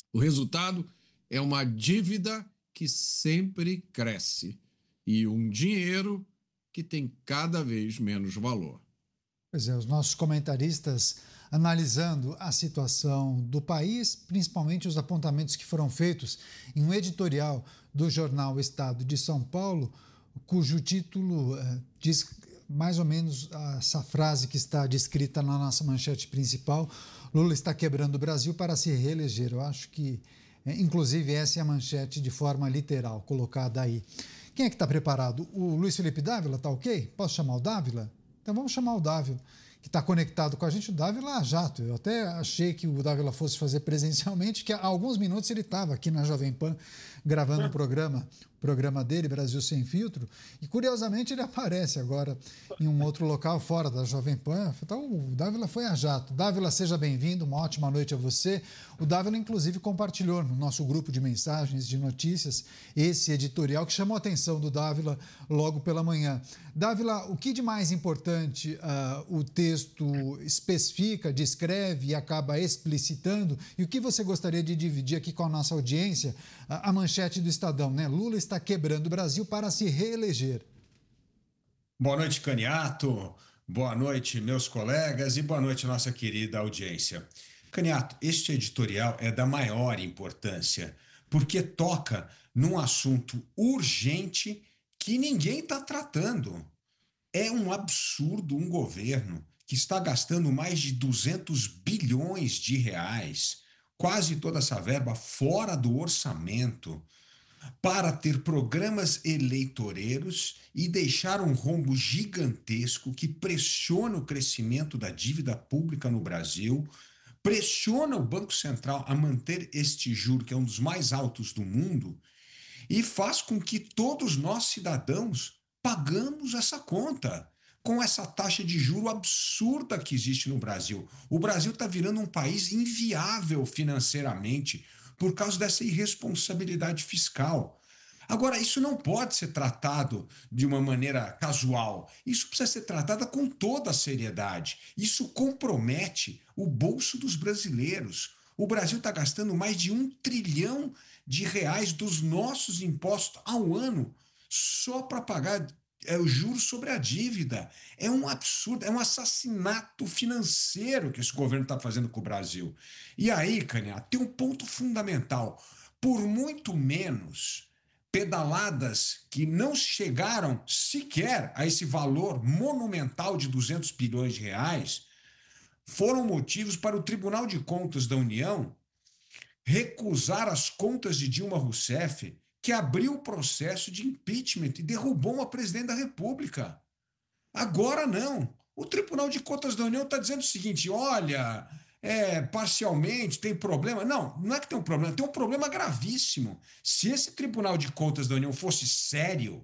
O resultado é uma dívida que sempre cresce e um dinheiro que tem cada vez menos valor. Pois é, os nossos comentaristas analisando a situação do país, principalmente os apontamentos que foram feitos em um editorial do jornal Estado de São Paulo, cujo título diz mais ou menos essa frase que está descrita na nossa manchete principal: Lula está quebrando o Brasil para se reeleger. Eu acho que, inclusive, essa é a manchete de forma literal colocada aí. Quem é que está preparado? O Luiz Felipe Dávila, está ok? Posso chamar o Dávila? Então vamos chamar o Dávila, que está conectado com a gente. O Dávila a jato. Eu até achei que o Dávila fosse fazer presencialmente, que há alguns minutos ele estava aqui na Jovem Pan gravando o programa dele, Brasil Sem Filtro, e curiosamente ele aparece agora em um outro local fora da Jovem Pan. Então o Dávila foi a jato. Dávila, seja bem-vindo, uma ótima noite a você. O Dávila, inclusive, compartilhou no nosso grupo de mensagens, de notícias, esse editorial que chamou a atenção do Dávila logo pela manhã. Dávila, o que de mais importante o texto especifica, descreve e acaba explicitando, e o que você gostaria de dividir aqui com a nossa audiência? A manchete do Estadão, né? Lula está quebrando o Brasil para se reeleger. Boa noite, Caniato. Boa noite, meus colegas, e boa noite, nossa querida audiência. Caniato, este editorial é da maior importância, porque toca num assunto urgente que ninguém está tratando. É um absurdo um governo que está gastando mais de 200 bilhões de reais, quase toda essa verba fora do orçamento, para ter programas eleitoreiros e deixar um rombo gigantesco que pressiona o crescimento da dívida pública no Brasil, pressiona o Banco Central a manter este juro, que é um dos mais altos do mundo, e faz com que todos nós, cidadãos, pagamos essa conta com essa taxa de juro absurda que existe no Brasil. O Brasil está virando um país inviável financeiramente por causa dessa irresponsabilidade fiscal. Agora, isso não pode ser tratado de uma maneira casual. Isso precisa ser tratado com toda a seriedade. Isso compromete o bolso dos brasileiros. O Brasil está gastando mais de R$ 1 trilhão dos nossos impostos ao ano só para pagar o juros sobre a dívida. É um absurdo, é um assassinato financeiro que esse governo está fazendo com o Brasil. E aí, Canha, tem um ponto fundamental. Por muito menos pedaladas que não chegaram sequer a esse valor monumental de 200 bilhões de reais foram motivos para o Tribunal de Contas da União recusar as contas de Dilma Rousseff, que abriu o processo de impeachment e derrubou uma presidente da República. Agora não. O Tribunal de Contas da União está dizendo o seguinte: olha, parcialmente tem problema. Não, não é que tem um problema, tem um problema gravíssimo. Se esse Tribunal de Contas da União fosse sério,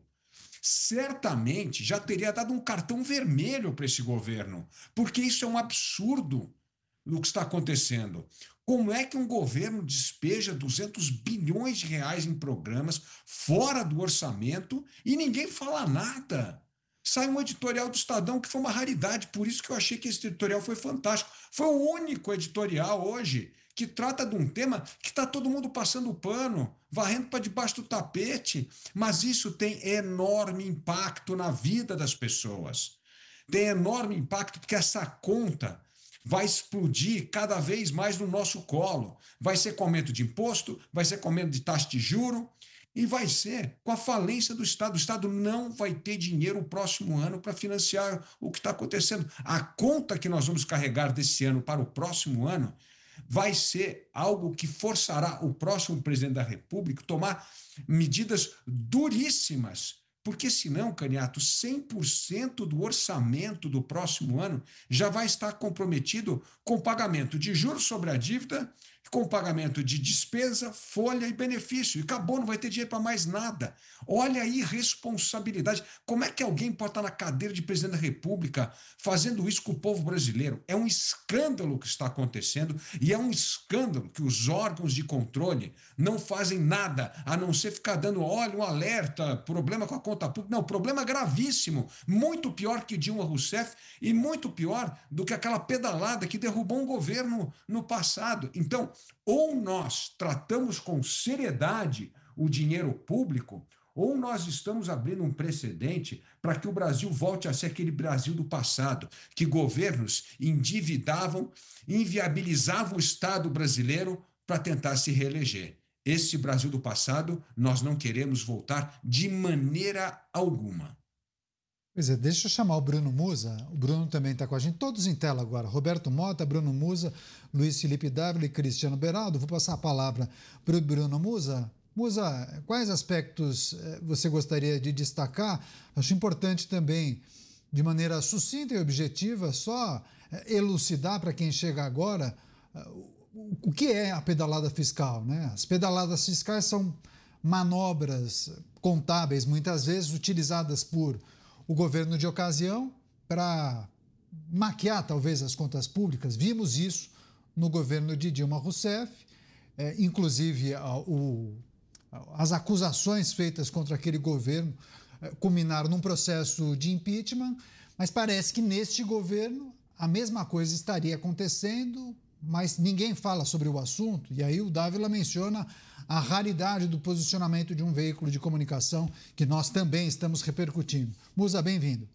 certamente já teria dado um cartão vermelho para esse governo, porque isso é um absurdo no que está acontecendo. Como é que um governo despeja 200 bilhões de reais em programas fora do orçamento e ninguém fala nada? Sai um editorial do Estadão que foi uma raridade, por isso que eu achei que esse editorial foi fantástico. Foi o único editorial hoje que trata de um tema que está todo mundo passando pano, varrendo para debaixo do tapete, mas isso tem enorme impacto na vida das pessoas. Tem enorme impacto porque essa conta vai explodir cada vez mais no nosso colo. Vai ser com aumento de imposto, vai ser com aumento de taxa de juro e vai ser com a falência do Estado. O Estado não vai ter dinheiro o próximo ano para financiar o que está acontecendo. A conta que nós vamos carregar desse ano para o próximo ano vai ser algo que forçará o próximo presidente da República a tomar medidas duríssimas, porque senão, Caniato, 100% do orçamento do próximo ano já vai estar comprometido com pagamento de juros sobre a dívida, com pagamento de despesa, folha e benefício. E acabou, não vai ter dinheiro para mais nada. Olha a irresponsabilidade. Como é que alguém pode estar na cadeira de presidente da República fazendo isso com o povo brasileiro? É um escândalo que está acontecendo e é um escândalo que os órgãos de controle não fazem nada, a não ser ficar dando, olha, um alerta, problema com a conta pública. Não, problema gravíssimo, muito pior que Dilma Rousseff e muito pior do que aquela pedalada que derrubou um governo no passado. Então, ou nós tratamos com seriedade o dinheiro público, ou nós estamos abrindo um precedente para que o Brasil volte a ser aquele Brasil do passado, que governos endividavam, inviabilizavam o Estado brasileiro para tentar se reeleger. Esse Brasil do passado nós não queremos voltar de maneira alguma. Pois é, deixa eu chamar o Bruno Musa. O Bruno também está com a gente, todos em tela agora. Roberto Mota, Bruno Musa, Luiz Felipe Dávila e Cristiano Beraldo. Vou passar a palavra para o Bruno Musa. Musa, quais aspectos você gostaria de destacar? Acho importante também, de maneira sucinta e objetiva, só elucidar para quem chega agora o que é a pedalada fiscal, né? As pedaladas fiscais são manobras contábeis, muitas vezes utilizadas por o governo de ocasião para maquiar talvez as contas públicas. Vimos isso no governo de Dilma Rousseff, inclusive as acusações feitas contra aquele governo culminaram num processo de impeachment, mas parece que neste governo a mesma coisa estaria acontecendo, mas ninguém fala sobre o assunto. E aí o Dávila menciona a raridade do posicionamento de um veículo de comunicação que nós também estamos repercutindo. Musa, bem-vindo.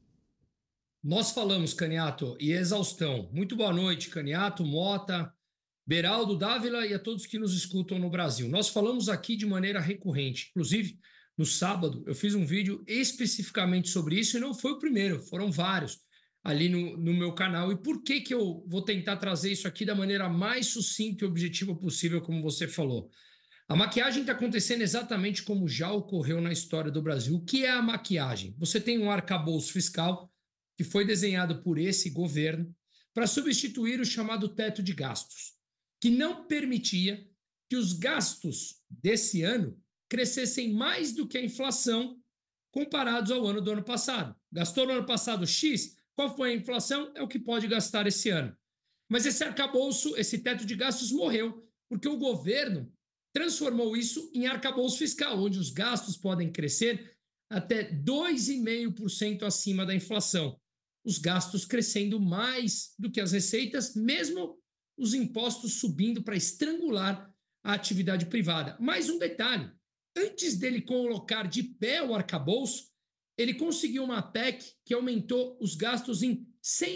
Nós falamos, Caniato, e exaustão. Muito boa noite, Caniato, Mota, Beraldo, Dávila e a todos que nos escutam no Brasil. Nós falamos aqui de maneira recorrente. Inclusive, no sábado, eu fiz um vídeo especificamente sobre isso e não foi o primeiro, foram vários ali no meu canal. E por que eu vou tentar trazer isso aqui da maneira mais sucinta e objetiva possível, como você falou? A maquiagem está acontecendo exatamente como já ocorreu na história do Brasil. O que é a maquiagem? Você tem um arcabouço fiscal que foi desenhado por esse governo para substituir o chamado teto de gastos, que não permitia que os gastos desse ano crescessem mais do que a inflação comparados ao ano do ano passado. Gastou no ano passado X, qual foi a inflação? É o que pode gastar esse ano. Mas esse arcabouço, esse teto de gastos morreu, porque o governo transformou isso em arcabouço fiscal, onde os gastos podem crescer até 2,5% acima da inflação. Os gastos crescendo mais do que as receitas, mesmo os impostos subindo para estrangular a atividade privada. Mais um detalhe, antes dele colocar de pé o arcabouço, ele conseguiu uma PEC que aumentou os gastos em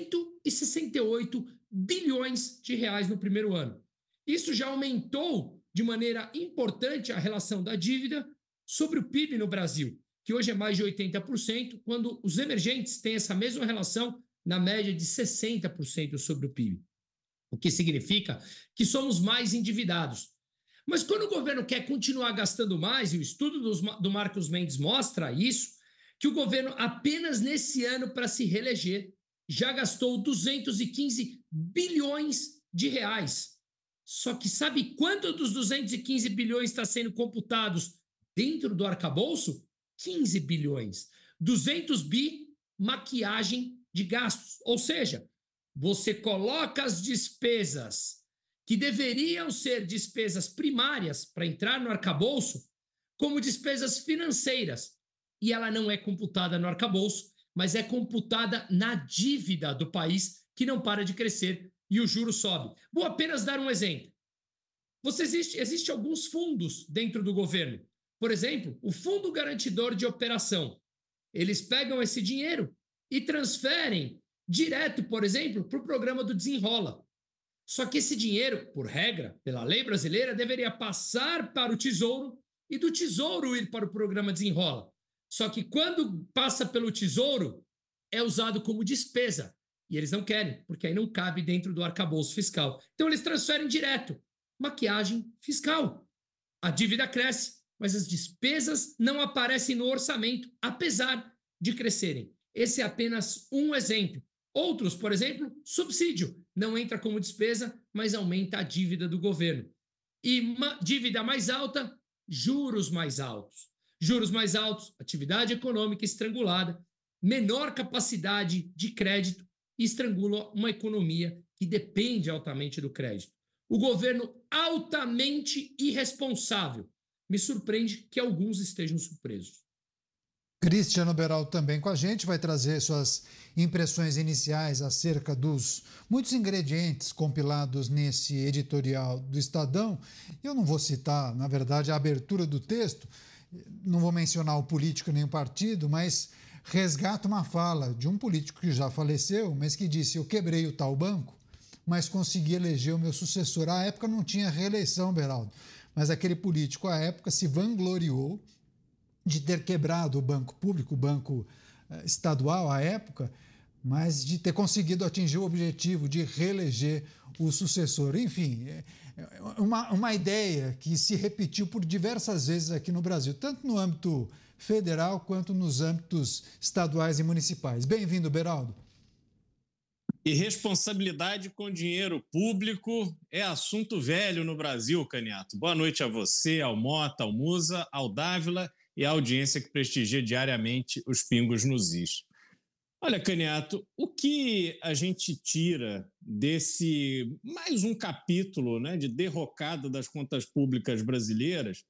168 bilhões de reais no primeiro ano. Isso já aumentou de maneira importante a relação da dívida sobre o PIB no Brasil, que hoje é mais de 80%, quando os emergentes têm essa mesma relação na média de 60% sobre o PIB. O que significa que somos mais endividados. Mas quando o governo quer continuar gastando mais, e o estudo do Marcos Mendes mostra isso, que o governo apenas nesse ano para se reeleger já gastou 215 bilhões de reais. Só que sabe quanto dos 215 bilhões está sendo computados dentro do arcabouço? 15 bilhões. 200 bi, maquiagem de gastos. Ou seja, você coloca as despesas que deveriam ser despesas primárias para entrar no arcabouço como despesas financeiras. E ela não é computada no arcabouço, mas é computada na dívida do país, que não para de crescer e o juro sobe. Vou apenas dar um exemplo. Existe alguns fundos dentro do governo. Por exemplo, o Fundo Garantidor de Operação. Eles pegam esse dinheiro e transferem direto, por exemplo, para o programa do Desenrola. Só que esse dinheiro, por regra, pela lei brasileira, deveria passar para o Tesouro e do Tesouro ir para o programa Desenrola. Só que quando passa pelo Tesouro, é usado como despesa. E eles não querem, porque aí não cabe dentro do arcabouço fiscal. Então eles transferem direto. Maquiagem fiscal. A dívida cresce, mas as despesas não aparecem no orçamento, apesar de crescerem. Esse é apenas um exemplo. Outros, por exemplo, subsídio. Não entra como despesa, mas aumenta a dívida do governo. E dívida mais alta, juros mais altos. Juros mais altos, atividade econômica estrangulada, menor capacidade de crédito e estrangula uma economia que depende altamente do crédito. O governo altamente irresponsável. Me surpreende que alguns estejam surpresos. Cristiano Beraldo também com a gente, vai trazer suas impressões iniciais acerca dos muitos ingredientes compilados nesse editorial do Estadão. Eu não vou citar, na verdade, a abertura do texto, não vou mencionar o político nem o partido, mas resgata uma fala de um político que já faleceu, mas que disse: eu quebrei o tal banco, mas consegui eleger o meu sucessor. À época não tinha reeleição, Beraldo, mas aquele político à época se vangloriou de ter quebrado o banco público, o banco estadual à época, mas de ter conseguido atingir o objetivo de reeleger o sucessor. Enfim, uma ideia que se repetiu por diversas vezes aqui no Brasil, tanto no âmbito federal quanto nos âmbitos estaduais e municipais. Bem-vindo, Beraldo. E responsabilidade com dinheiro público é assunto velho no Brasil, Caniato. Boa noite a você, ao Mota, ao Musa, ao Dávila e à audiência que prestigia diariamente os Pingos nos Is. Olha, Caniato, o que a gente tira desse mais um capítulo, né, de derrocada das contas públicas brasileiras,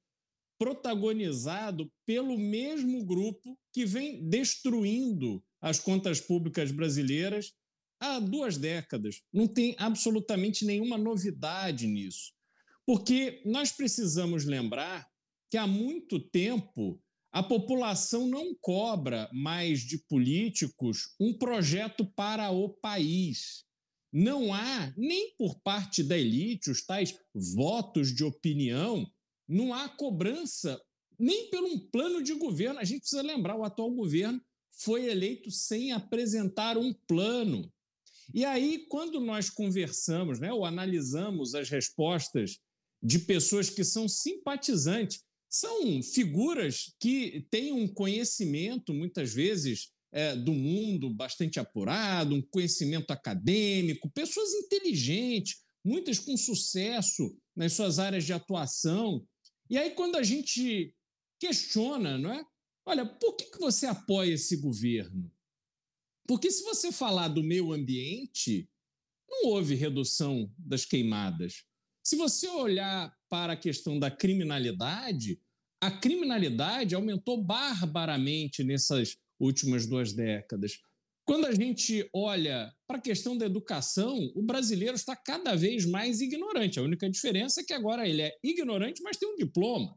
protagonizado pelo mesmo grupo que vem destruindo as contas públicas brasileiras há 2 décadas. Não tem absolutamente nenhuma novidade nisso. Porque nós precisamos lembrar que há muito tempo a população não cobra mais de políticos um projeto para o país. Não há, nem por parte da elite, os tais votos de opinião, não há cobrança nem por um plano de governo. A gente precisa lembrar, o atual governo foi eleito sem apresentar um plano. E aí, quando nós conversamos, né, ou analisamos as respostas de pessoas que são simpatizantes, são figuras que têm um conhecimento, muitas vezes, do mundo bastante apurado, um conhecimento acadêmico, pessoas inteligentes, muitas com sucesso nas suas áreas de atuação. E aí, quando a gente questiona, não é? Olha, por que você apoia esse governo? Porque se você falar do meio ambiente, não houve redução das queimadas. Se você olhar para a questão da criminalidade, a criminalidade aumentou barbaramente nessas últimas 2 décadas. Quando a gente olha para a questão da educação, o brasileiro está cada vez mais ignorante. A única diferença é que agora ele é ignorante, mas tem um diploma.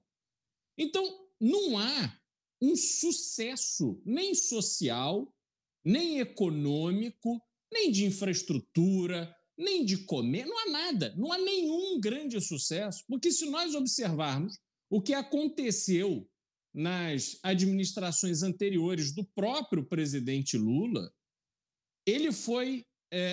Então, não há um sucesso nem social, nem econômico, nem de infraestrutura, nem de comer, não há nada, não há nenhum grande sucesso, porque se nós observarmos o que aconteceu nas administrações anteriores do próprio presidente Lula, ele foi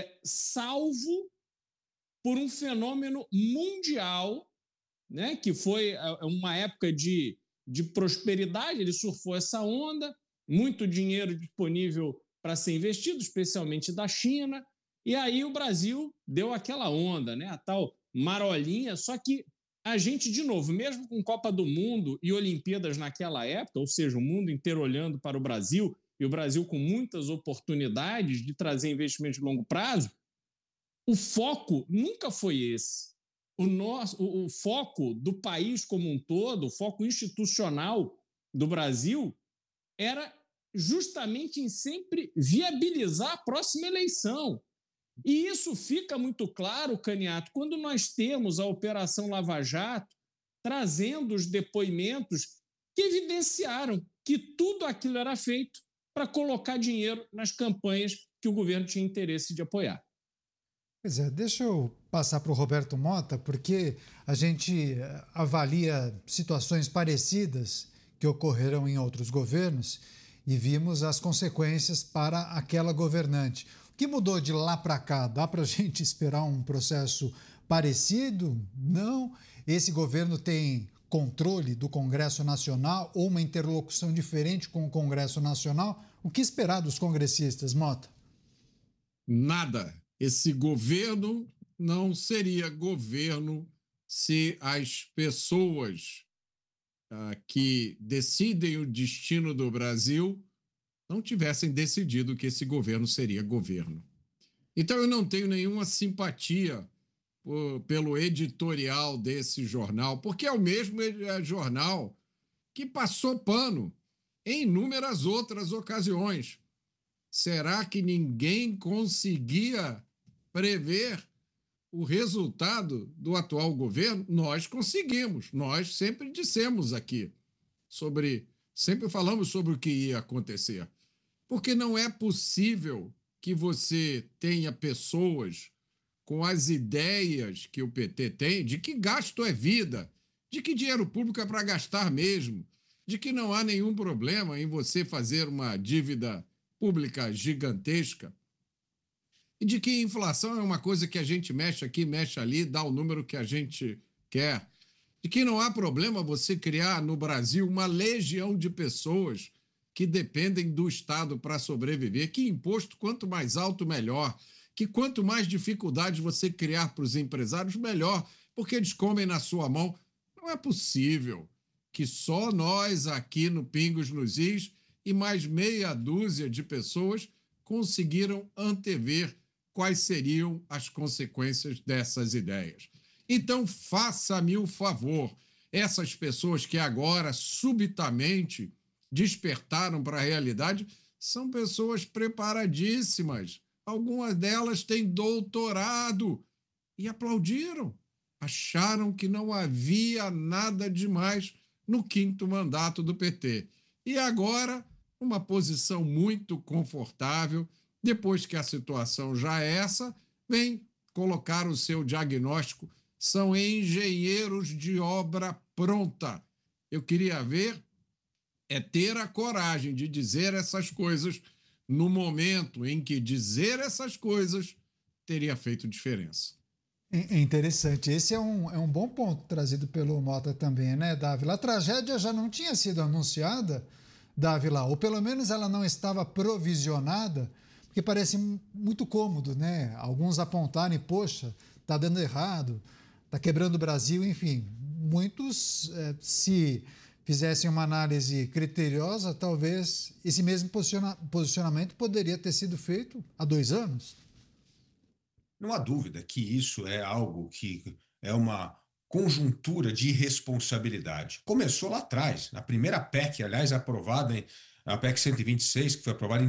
salvo por um fenômeno mundial, né, que foi uma época de prosperidade, ele surfou essa onda, muito dinheiro disponível para ser investido, especialmente da China, e aí o Brasil deu aquela onda, né, a tal marolinha, só que a gente, de novo, mesmo com Copa do Mundo e Olimpíadas naquela época, ou seja, o mundo inteiro olhando para o Brasil, e o Brasil com muitas oportunidades de trazer investimentos de longo prazo, o foco nunca foi esse. O foco do país como um todo, o foco institucional do Brasil, era justamente em sempre viabilizar a próxima eleição. E isso fica muito claro, Caniato, quando nós temos a Operação Lava Jato trazendo os depoimentos que evidenciaram que tudo aquilo era feito para colocar dinheiro nas campanhas que o governo tinha interesse de apoiar. Pois é, deixa eu passar para o Roberto Mota, porque a gente avalia situações parecidas que ocorreram em outros governos e vimos as consequências para aquela governante. O que mudou de lá para cá? Dá para a gente esperar um processo parecido? Não? Esse governo tem controle do Congresso Nacional ou uma interlocução diferente com o Congresso Nacional? O que esperar dos congressistas, Mota? Nada. Esse governo não seria governo se as pessoas que decidem o destino do Brasil não tivessem decidido que esse governo seria governo. Então, eu não tenho nenhuma simpatia pelo editorial desse jornal, porque é o mesmo jornal que passou pano em inúmeras outras ocasiões. Será que ninguém conseguia prever o resultado do atual governo? Nós conseguimos, nós sempre dissemos aqui sempre falamos sobre o que ia acontecer. Porque não é possível que você tenha pessoas com as ideias que o PT tem de que gasto é vida, de que dinheiro público é para gastar mesmo, de que não há nenhum problema em você fazer uma dívida pública gigantesca, e de que inflação é uma coisa que a gente mexe aqui, mexe ali, dá o número que a gente quer, de que não há problema você criar no Brasil uma legião de pessoas que dependem do Estado para sobreviver, que imposto quanto mais alto, melhor, que quanto mais dificuldade você criar para os empresários, melhor, porque eles comem na sua mão. Não é possível que só nós aqui no Pingos nos Is e mais meia dúzia de pessoas conseguiram antever quais seriam as consequências dessas ideias. Então, faça-me o favor, essas pessoas que agora subitamente despertaram para a realidade são pessoas preparadíssimas. Algumas delas têm doutorado e aplaudiram. Acharam que não havia nada demais no 5º mandato do PT. E agora, uma posição muito confortável, depois que a situação já é essa, vem colocar o seu diagnóstico. São engenheiros de obra pronta. Eu queria ver ter a coragem de dizer essas coisas no momento em que dizer essas coisas teria feito diferença. É interessante. Esse é um bom ponto trazido pelo Mota também, né, Dávila? A tragédia já não tinha sido anunciada, Dávila, ou pelo menos ela não estava provisionada, porque parece muito cômodo, né? Alguns apontarem, poxa, está dando errado, está quebrando o Brasil, enfim. Muitos, se fizessem uma análise criteriosa, talvez esse mesmo posicionamento poderia ter sido feito há 2 anos. Não há dúvida que isso é algo que é uma conjuntura de irresponsabilidade. Começou lá atrás, na primeira PEC, aliás, aprovada, a PEC 126, que foi aprovada em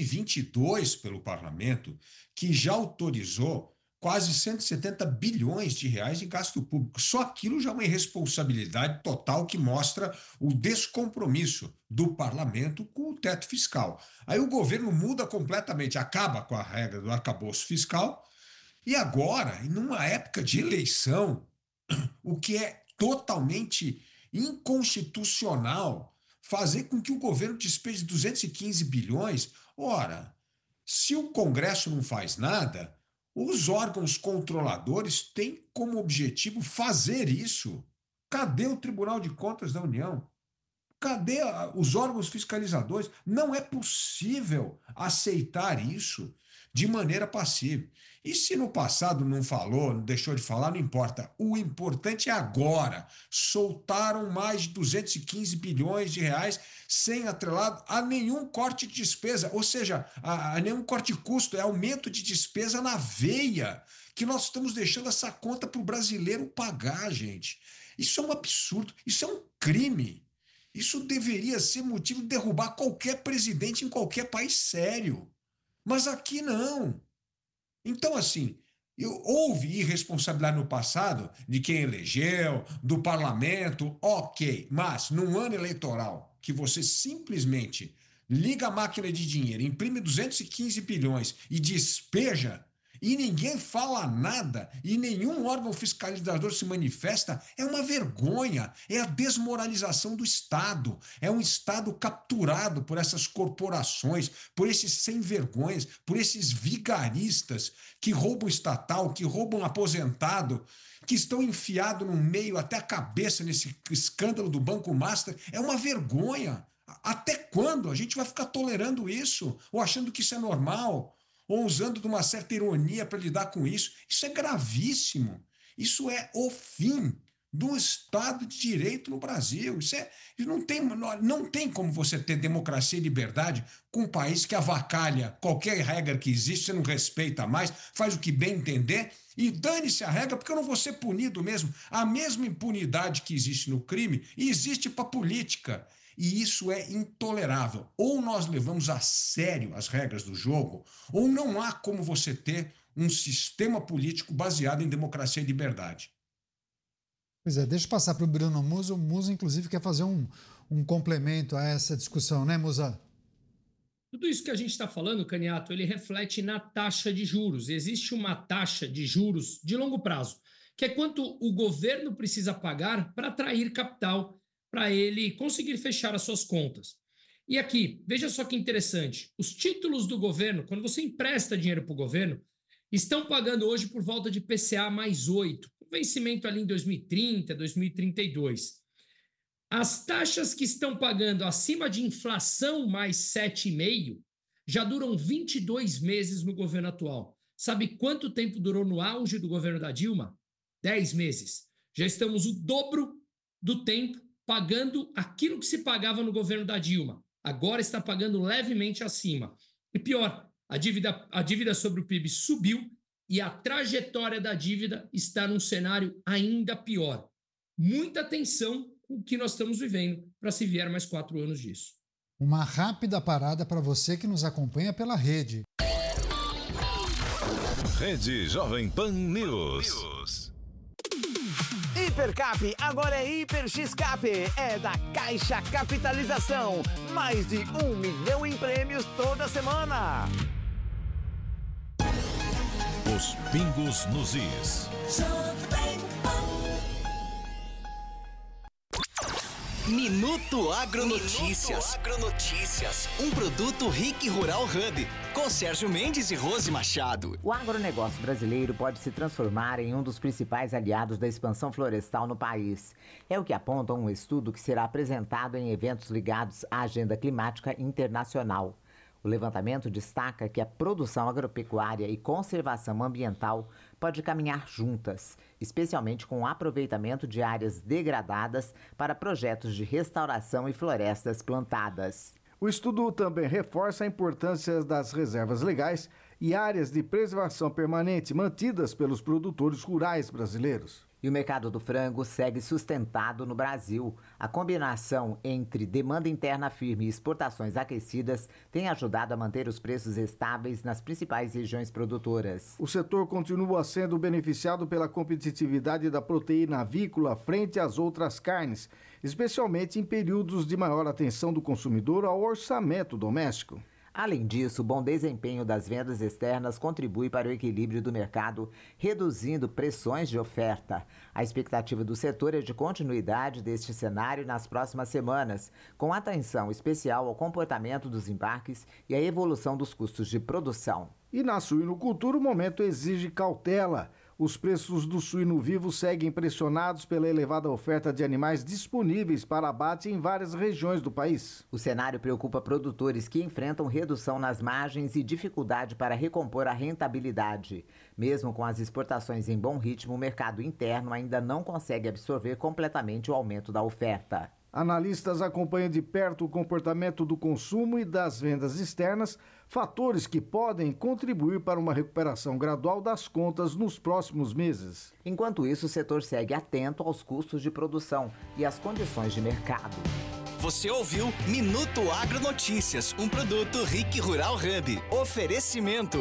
2022 pelo Parlamento, que já autorizou quase 170 bilhões de reais de gasto público. Só aquilo já é uma irresponsabilidade total que mostra o descompromisso do parlamento com o teto fiscal. Aí o governo muda completamente, acaba com a regra do arcabouço fiscal e agora, numa época de eleição, o que é totalmente inconstitucional, fazer com que o governo despeje 215 bilhões. Ora, se o Congresso não faz nada, os órgãos controladores têm como objetivo fazer isso. Cadê o Tribunal de Contas da União? Cadê os órgãos fiscalizadores? Não é possível aceitar isso de maneira passiva. E se no passado não falou, não deixou de falar, não importa. O importante é agora. Soltaram mais de 215 bilhões de reais sem atrelado a nenhum corte de despesa, ou seja, a nenhum corte de custo, é aumento de despesa na veia, que nós estamos deixando essa conta para o brasileiro pagar, gente. Isso é um absurdo, isso é um crime. Isso deveria ser motivo de derrubar qualquer presidente em qualquer país sério. Mas aqui não. Então, assim, houve irresponsabilidade no passado de quem elegeu, do parlamento, ok. Mas num ano eleitoral que você simplesmente liga a máquina de dinheiro, imprime 215 bilhões e despeja, e ninguém fala nada, e nenhum órgão fiscalizador se manifesta, é uma vergonha, é a desmoralização do Estado, é um Estado capturado por essas corporações, por esses sem-vergonhas, por esses vigaristas que roubam estatal, que roubam aposentado, que estão enfiados no meio até a cabeça nesse escândalo do Banco Master. É uma vergonha. Até quando a gente vai ficar tolerando isso, ou achando que isso é normal? Ou usando de uma certa ironia para lidar com isso? Isso é gravíssimo. Isso é o fim do Estado de Direito no Brasil. Não tem como você ter democracia e liberdade com um país que avacalha qualquer regra que existe, você não respeita mais, faz o que bem entender e dane-se a regra, porque eu não vou ser punido mesmo. A mesma impunidade que existe no crime existe para a política. E isso é intolerável. Ou nós levamos a sério as regras do jogo, ou não há como você ter um sistema político baseado em democracia e liberdade. Pois é, deixa eu passar para o Bruno Musa. O Musa, inclusive, quer fazer um complemento a essa discussão, né, Musa? Tudo isso que a gente está falando, Caniato, ele reflete na taxa de juros. Existe uma taxa de juros de longo prazo, que é quanto o governo precisa pagar para atrair capital, para ele conseguir fechar as suas contas. E aqui, veja só que interessante, os títulos do governo, quando você empresta dinheiro para o governo, estão pagando hoje por volta de PCA mais 8, com vencimento ali em 2030, 2032. As taxas que estão pagando acima de inflação mais 7,5 já duram 22 meses no governo atual. Sabe quanto tempo durou no auge do governo da Dilma? 10 meses. Já estamos o dobro do tempo pagando aquilo que se pagava no governo da Dilma. Agora está pagando levemente acima. E pior, a dívida sobre o PIB subiu e a trajetória da dívida está num cenário ainda pior. Muita atenção o que nós estamos vivendo para se vier mais 4 anos disso. Uma rápida parada para você que nos acompanha pela rede. Rede Jovem Pan News. Hipercap agora é Hiper X-Cap, é da Caixa Capitalização. Mais de 1 milhão em prêmios toda semana. Os pingos nos is. Minuto Agronotícias. Um produto RIC Rural Hub, com Sérgio Mendes e Rose Machado. O agronegócio brasileiro pode se transformar em um dos principais aliados da expansão florestal no país. É o que aponta um estudo que será apresentado em eventos ligados à agenda climática internacional. O levantamento destaca que a produção agropecuária e conservação ambiental pode caminhar juntas, especialmente com o aproveitamento de áreas degradadas para projetos de restauração e florestas plantadas. O estudo também reforça a importância das reservas legais e áreas de preservação permanente mantidas pelos produtores rurais brasileiros. E o mercado do frango segue sustentado no Brasil. A combinação entre demanda interna firme e exportações aquecidas tem ajudado a manter os preços estáveis nas principais regiões produtoras. O setor continua sendo beneficiado pela competitividade da proteína avícola frente às outras carnes, especialmente em períodos de maior atenção do consumidor ao orçamento doméstico. Além disso, o bom desempenho das vendas externas contribui para o equilíbrio do mercado, reduzindo pressões de oferta. A expectativa do setor é de continuidade deste cenário nas próximas semanas, com atenção especial ao comportamento dos embarques e à evolução dos custos de produção. E na suinocultura, o momento exige cautela. Os preços do suíno vivo seguem pressionados pela elevada oferta de animais disponíveis para abate em várias regiões do país. O cenário preocupa produtores que enfrentam redução nas margens e dificuldade para recompor a rentabilidade. Mesmo com as exportações em bom ritmo, o mercado interno ainda não consegue absorver completamente o aumento da oferta. Analistas acompanham de perto o comportamento do consumo e das vendas externas, fatores que podem contribuir para uma recuperação gradual das contas nos próximos meses. Enquanto isso, o setor segue atento aos custos de produção e às condições de mercado. Você ouviu Minuto Agronotícias, um produto RIC Rural Hub. Oferecimento.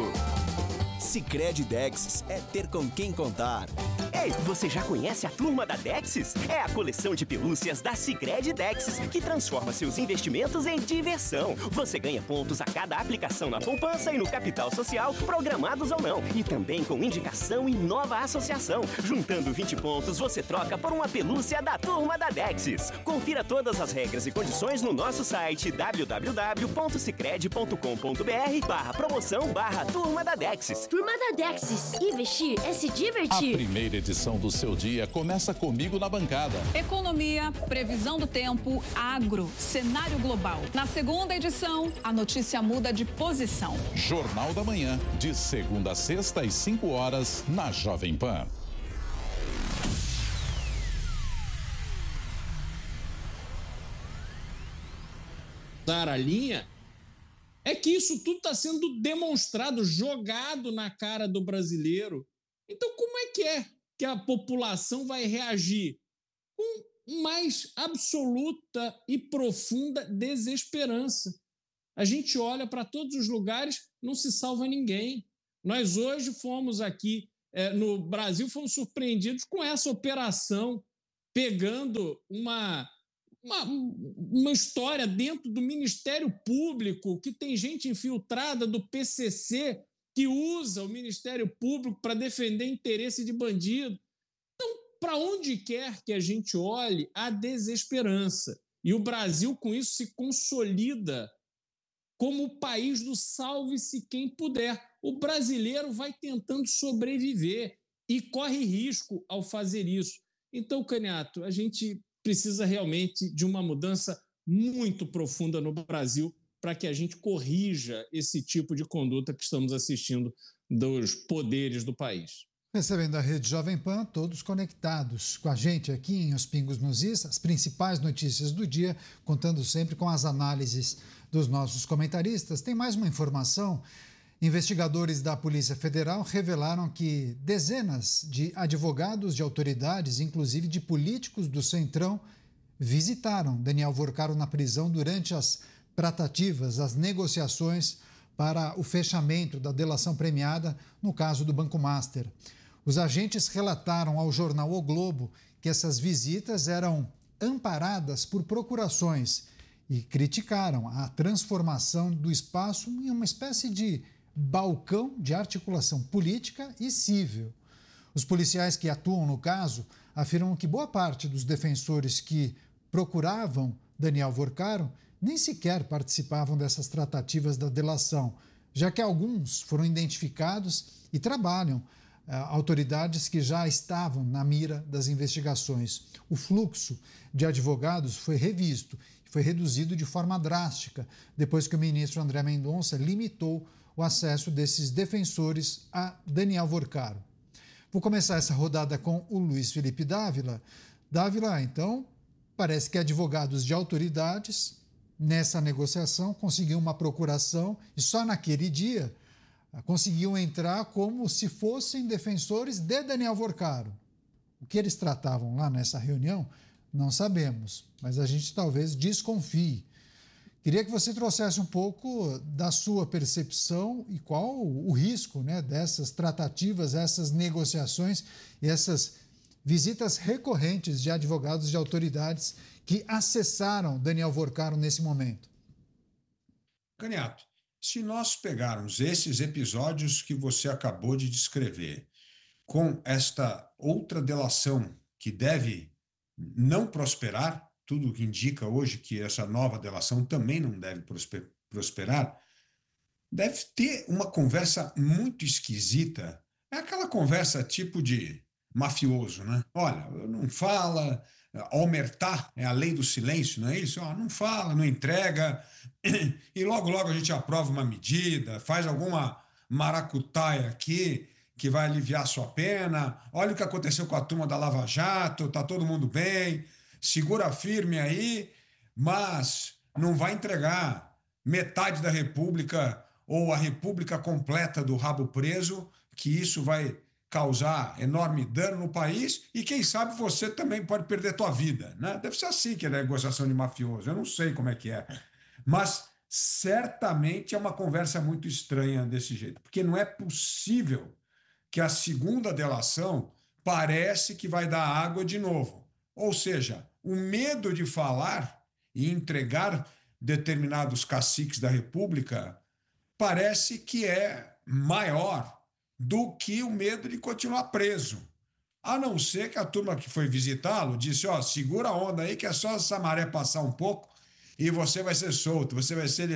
Sicredi Dexis é ter com quem contar. Ei, você já conhece a Turma da Dexis? É a coleção de pelúcias da Sicredi Dexis que transforma seus investimentos em diversão. Você ganha pontos a cada aplicação na poupança e no capital social, programados ou não. E também com indicação e nova associação. Juntando 20 pontos, você troca por uma pelúcia da Turma da Dexis. Confira todas as regras e condições no nosso site www.sicredi.com.br/promoção/Turma da Dexis. Turma da Dexis. Investir é se divertir. A primeira edição do seu dia começa comigo na bancada. Economia, previsão do tempo, agro, cenário global. Na segunda edição, a notícia muda de posição. Jornal da Manhã, de segunda a sexta às 5 horas, na Jovem Pan. Dar a linha é que isso tudo está sendo demonstrado, jogado na cara do brasileiro. Então, como é que a população vai reagir? Com mais absoluta e profunda desesperança. A gente olha para todos os lugares, não se salva ninguém. Nós hoje fomos aqui no Brasil, fomos surpreendidos com essa operação, pegando uma história dentro do Ministério Público, que tem gente infiltrada do PCC que usa o Ministério Público para defender interesse de bandido. Então, para onde quer que a gente olhe, há desesperança. E o Brasil, com isso, se consolida como o país do salve-se quem puder. O brasileiro vai tentando sobreviver e corre risco ao fazer isso. Então, Caniato, a gente precisa realmente de uma mudança muito profunda no Brasil para que a gente corrija esse tipo de conduta que estamos assistindo dos poderes do país. Recebendo a Rede Jovem Pan, todos conectados com a gente aqui em Os Pingos nos Is, as principais notícias do dia, contando sempre com as análises dos nossos comentaristas. Tem mais uma informação. Investigadores da Polícia Federal revelaram que dezenas de advogados de autoridades, inclusive de políticos do Centrão, visitaram Daniel Vorcaro na prisão durante as tratativas, as negociações para o fechamento da delação premiada no caso do Banco Master. Os agentes relataram ao jornal O Globo que essas visitas eram amparadas por procurações e criticaram a transformação do espaço em uma espécie de balcão de articulação política e civil. Os policiais que atuam no caso afirmam que boa parte dos defensores que procuravam Daniel Vorcaro nem sequer participavam dessas tratativas da delação, já que alguns foram identificados e trabalham autoridades que já estavam na mira das investigações. O fluxo de advogados foi revisto e foi reduzido de forma drástica depois que o ministro André Mendonça limitou o acesso desses defensores a Daniel Vorcaro. Vou começar essa rodada com o Luiz Felipe Dávila. Dávila, então, parece que advogados de autoridades, nessa negociação, conseguiam uma procuração e só naquele dia conseguiam entrar como se fossem defensores de Daniel Vorcaro. O que eles tratavam lá nessa reunião, não sabemos, mas a gente talvez desconfie. Queria que você trouxesse um pouco da sua percepção e qual o risco, né, dessas tratativas, essas negociações e essas visitas recorrentes de advogados de autoridades que acessaram Daniel Vorcaro nesse momento. Caniato, se nós pegarmos esses episódios que você acabou de descrever com esta outra delação que deve não prosperar, tudo que indica hoje que essa nova delação também não deve prosperar, deve ter uma conversa muito esquisita. É aquela conversa tipo de mafioso, né? Olha, não fala, omertá é a lei do silêncio, não é isso? Não fala, não entrega, e logo a gente aprova uma medida, faz alguma maracutaia aqui que vai aliviar sua pena. Olha o que aconteceu com a turma da Lava Jato, tá todo mundo bem, segura firme aí, mas não vai entregar metade da República ou a República completa do rabo preso, que isso vai causar enorme dano no país e, quem sabe, você também pode perder tua vida, né? Deve ser assim que é a negociação de mafioso, eu não sei como é que é, mas certamente é uma conversa muito estranha desse jeito, porque não é possível que a segunda delação parece que vai dar água de novo. Ou seja, o medo de falar e entregar determinados caciques da República parece que é maior do que o medo de continuar preso. A não ser que a turma que foi visitá-lo disse, segura a onda aí que é só essa maré passar um pouco e você vai ser solto, você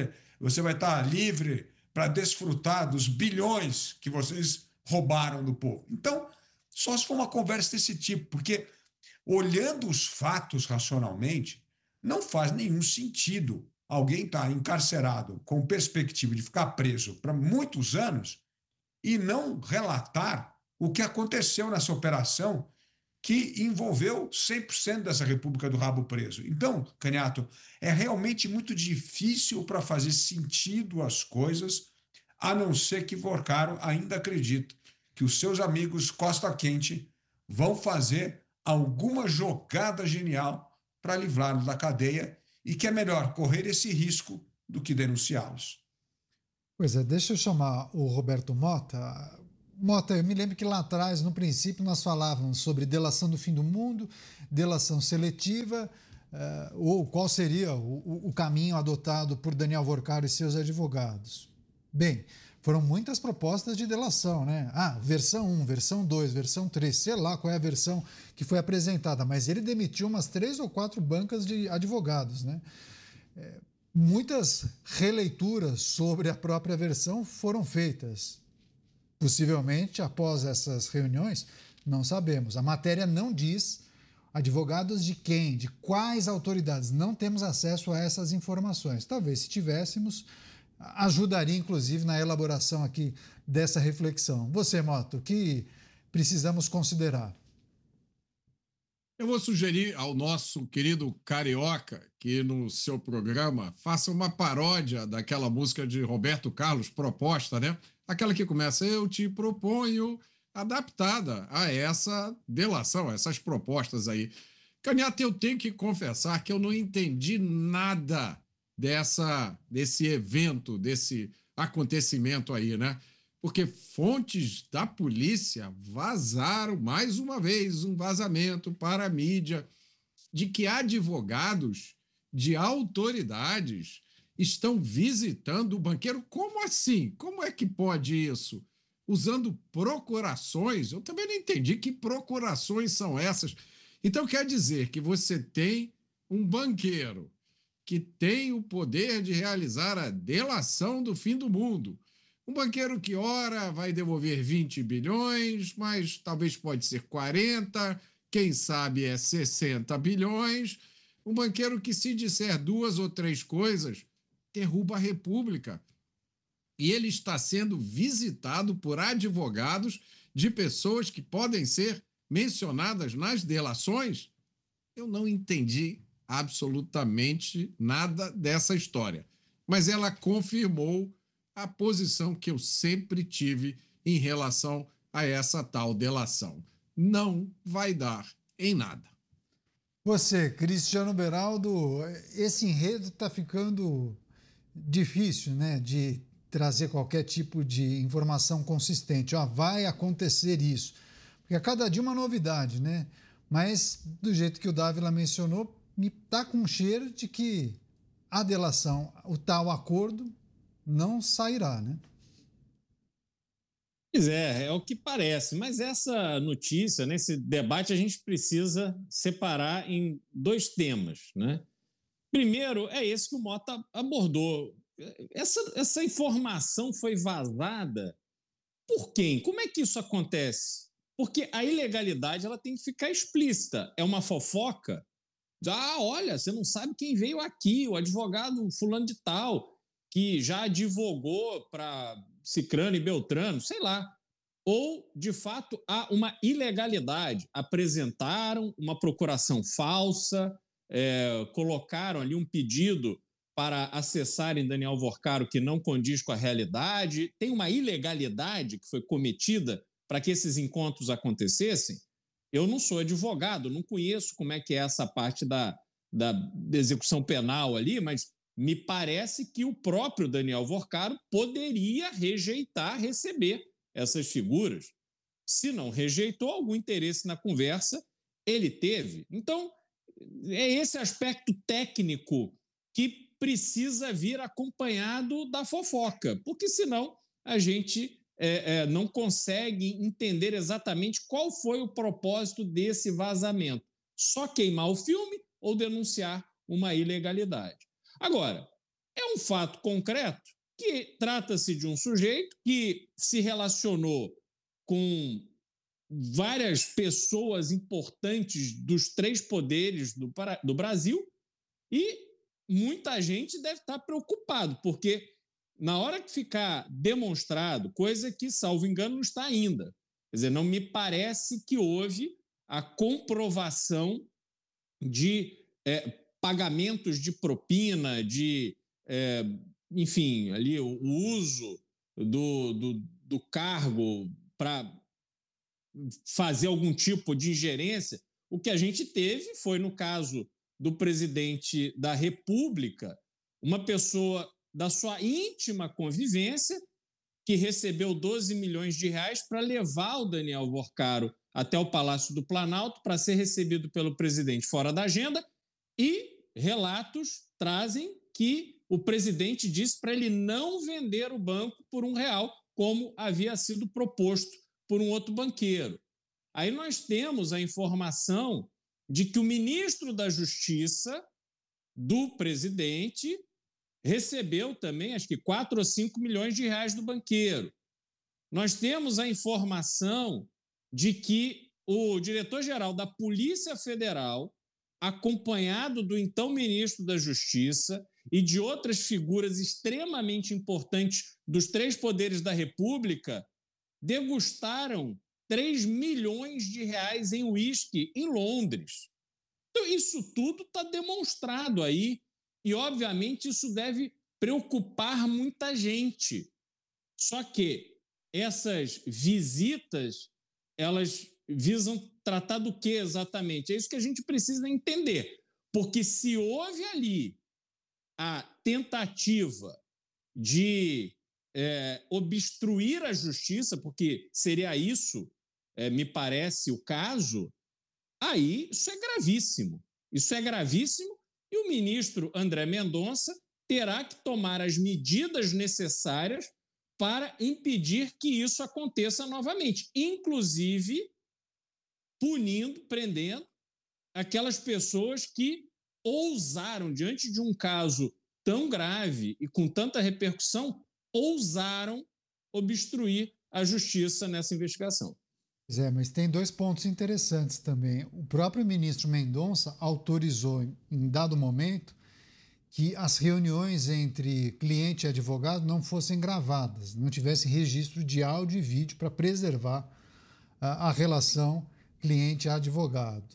vai estar livre para desfrutar dos bilhões que vocês roubaram do povo. Então, só se for uma conversa desse tipo, porque olhando os fatos racionalmente, não faz nenhum sentido alguém estar encarcerado com perspectiva de ficar preso para muitos anos e não relatar o que aconteceu nessa operação que envolveu 100% dessa República do Rabo Preso. Então, Caniato, é realmente muito difícil para fazer sentido as coisas, a não ser que Vorcaro ainda acredite que os seus amigos Costa Quente vão fazer alguma jogada genial para livrá-los da cadeia e que é melhor correr esse risco do que denunciá-los. Pois é, deixa eu chamar o Roberto Mota. Mota, eu me lembro que lá atrás, no princípio, nós falávamos sobre delação do fim do mundo, delação seletiva, ou qual seria o caminho adotado por Daniel Worcaro e seus advogados. Bem, foram muitas propostas de delação, né? Versão 1, versão 2, versão 3, sei lá qual é a versão que foi apresentada, mas ele demitiu umas 3 ou 4 bancas de advogados, né? Muitas releituras sobre a própria versão foram feitas. Possivelmente, após essas reuniões, não sabemos. A matéria não diz advogados de quem, de quais autoridades. Não temos acesso a essas informações. Talvez, se tivéssemos, ajudaria, inclusive, na elaboração aqui dessa reflexão. Você, Mota, o que precisamos considerar? Eu vou sugerir ao nosso querido Carioca que no seu programa faça uma paródia daquela música de Roberto Carlos, Proposta, né? Aquela que começa, eu te proponho, adaptada a essa delação, a essas propostas aí. Canhata, eu tenho que confessar que eu não entendi nada desse evento, desse acontecimento aí, né? Porque fontes da polícia vazaram, mais uma vez, um vazamento para a mídia de que advogados de autoridades estão visitando o banqueiro. Como assim? Como é que pode isso? Usando procurações? Eu também não entendi que procurações são essas. Então, quer dizer que você tem um banqueiro que tem o poder de realizar a delação do fim do mundo. Um banqueiro que, ora, vai devolver 20 bilhões, mas talvez pode ser 40, quem sabe é 60 bilhões. Um banqueiro que, se disser 2 ou 3 coisas, derruba a República. E ele está sendo visitado por advogados de pessoas que podem ser mencionadas nas delações. Eu não entendi absolutamente nada dessa história, mas ela confirmou a posição que eu sempre tive em relação a essa tal delação. Não vai dar em nada. Você, Cristiano Beraldo, esse enredo está ficando difícil, né, de trazer qualquer tipo de informação consistente. Vai acontecer isso. Porque a cada dia uma novidade, né? Mas, do jeito que o Dávila mencionou, me está com um cheiro de que a delação, o tal acordo, não sairá, né? Pois é o que parece. Mas essa notícia, nesse debate, a gente precisa separar em 2 temas, né? Primeiro, é esse que o Mota abordou. Essa informação foi vazada por quem? Como é que isso acontece? Porque a ilegalidade ela tem que ficar explícita. É uma fofoca? Olha, você não sabe quem veio aqui, o advogado fulano de tal, que já advogou para Cicrano e Beltrano, sei lá. Ou, de fato, há uma ilegalidade. Apresentaram uma procuração falsa, colocaram ali um pedido para acessarem Daniel Worcaro que não condiz com a realidade. Tem uma ilegalidade que foi cometida para que esses encontros acontecessem. Eu não sou advogado, não conheço como é que é essa parte da execução penal ali, mas me parece que o próprio Daniel Worcaro poderia rejeitar receber essas figuras. Se não rejeitou, algum interesse na conversa ele teve. Então, é esse aspecto técnico que precisa vir acompanhado da fofoca, porque senão a gente não consegue entender exatamente qual foi o propósito desse vazamento. Só queimar o filme ou denunciar uma ilegalidade. Agora, é um fato concreto que trata-se de um sujeito que se relacionou com várias pessoas importantes dos 3 poderes do Brasil e muita gente deve estar preocupado, porque na hora que ficar demonstrado, coisa que, salvo engano, não está ainda. Quer dizer, não me parece que houve a comprovação de pagamentos de propina, enfim, ali o uso do cargo para fazer algum tipo de ingerência. O que a gente teve foi, no caso do presidente da República, uma pessoa da sua íntima convivência que recebeu 12 milhões de reais para levar o Daniel Worcaro até o Palácio do Planalto para ser recebido pelo presidente fora da agenda, e relatos trazem que o presidente disse para ele não vender o banco por R$1, como havia sido proposto por um outro banqueiro. Aí nós temos a informação de que o ministro da Justiça do presidente recebeu também, acho que 4 ou 5 milhões de reais do banqueiro. Nós temos a informação de que o diretor-geral da Polícia Federal, acompanhado do então ministro da Justiça e de outras figuras extremamente importantes dos 3 poderes da República, degustaram 3 milhões de reais em uísque em Londres. Então, isso tudo está demonstrado aí. E, obviamente, isso deve preocupar muita gente. Só que essas visitas, elas visam tratar do que exatamente? É isso que a gente precisa entender. Porque se houve ali a tentativa de obstruir a justiça, porque seria isso, me parece, o caso, aí isso é gravíssimo. Isso é gravíssimo. E o ministro André Mendonça terá que tomar as medidas necessárias para impedir que isso aconteça novamente, inclusive punindo, prendendo aquelas pessoas que ousaram, diante de um caso tão grave e com tanta repercussão, ousaram obstruir a justiça nessa investigação. Mas tem 2 pontos interessantes também. O próprio ministro Mendonça autorizou, em dado momento, que as reuniões entre cliente e advogado não fossem gravadas, não tivesse registro de áudio e vídeo para preservar a relação cliente-advogado.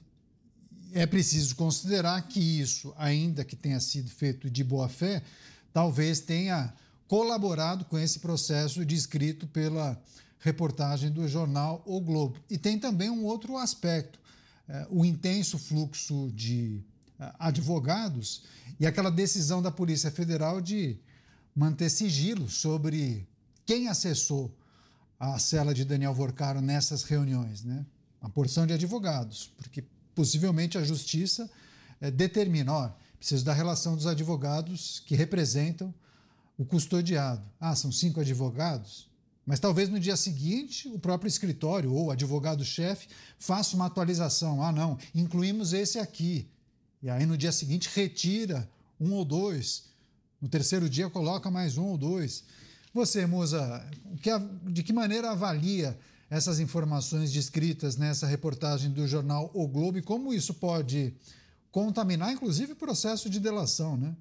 É preciso considerar que isso, ainda que tenha sido feito de boa-fé, talvez tenha colaborado com esse processo descrito pela reportagem do jornal O Globo. E tem também um outro aspecto, o intenso fluxo de advogados e aquela decisão da Polícia Federal de manter sigilo sobre quem acessou a cela de Daniel Worcaro nessas reuniões, né? Uma porção de advogados, porque possivelmente a Justiça determina, preciso da relação dos advogados que representam o custodiado. São 5 advogados? Mas talvez no dia seguinte o próprio escritório ou o advogado-chefe faça uma atualização. Não, incluímos esse aqui. E aí no dia seguinte retira 1 ou 2. No terceiro dia coloca mais 1 ou 2. Você, Musa, de que maneira avalia essas informações descritas nessa reportagem do jornal O Globo e como isso pode contaminar, inclusive, o processo de delação, né?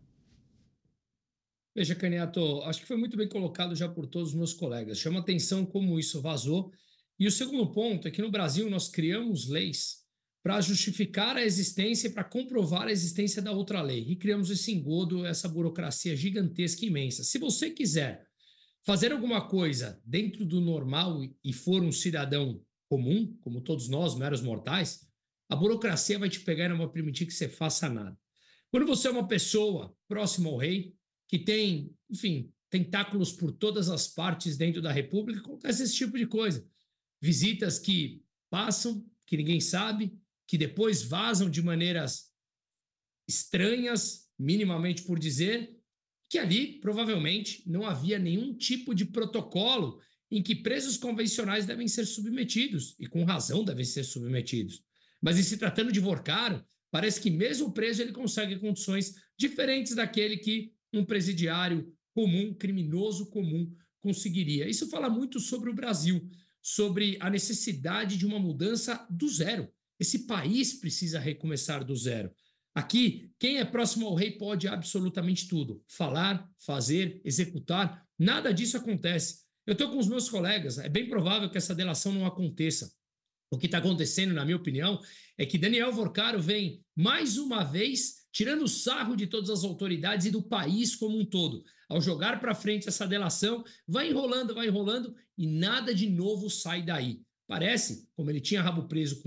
Veja, Caniato, acho que foi muito bem colocado já por todos os meus colegas. Chama atenção como isso vazou. E o segundo ponto é que no Brasil nós criamos leis para justificar a existência e para comprovar a existência da outra lei. E criamos esse engodo, essa burocracia gigantesca e imensa. Se você quiser fazer alguma coisa dentro do normal e for um cidadão comum, como todos nós, meros mortais, a burocracia vai te pegar e não vai permitir que você faça nada. Quando você é uma pessoa próxima ao rei, que tem, enfim, tentáculos por todas as partes dentro da República, acontece esse tipo de coisa. Visitas que passam, que ninguém sabe, que depois vazam de maneiras estranhas, minimamente por dizer, que ali, provavelmente, não havia nenhum tipo de protocolo em que presos convencionais devem ser submetidos, e com razão devem ser submetidos. Mas em se tratando de Worcaro, parece que mesmo preso ele consegue condições diferentes daquele que um presidiário comum, criminoso comum, conseguiria. Isso fala muito sobre o Brasil, sobre a necessidade de uma mudança do zero. Esse país precisa recomeçar do zero. Aqui, quem é próximo ao rei pode absolutamente tudo. Falar, fazer, executar, nada disso acontece. Eu estou com os meus colegas, é bem provável que essa delação não aconteça. O que está acontecendo, na minha opinião, é que Daniel Worcaro vem, mais uma vez, tirando sarro de todas as autoridades e do país como um todo. Ao jogar para frente essa delação, vai enrolando e nada de novo sai daí. Parece, como ele tinha rabo preso com